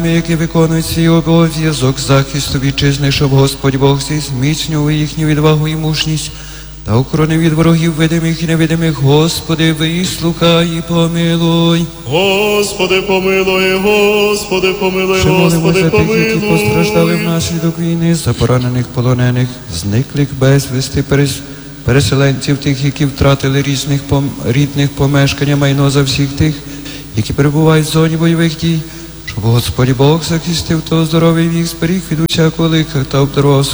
які виконують свій обов'язок захисту вітчизни, щоб Господь Бог зміцнював їхню відвагу і мужність, та охорони від ворогів видимих і невидимих. Господи, вислухай і помилуй. Господи, помилуй, Господи, помилуй, Ще молимося Господи, за тих, які постраждали помилуй. внаслідок війни, за поранених, полонених, зниклих безвісти, переселенців, тих, які втратили рідних помешкання, майно, за всіх тих, які перебувають в зоні бойових дій, щоб Господь Бог захистив того здоров'я і їх зберіг від усякого лиха та обдарував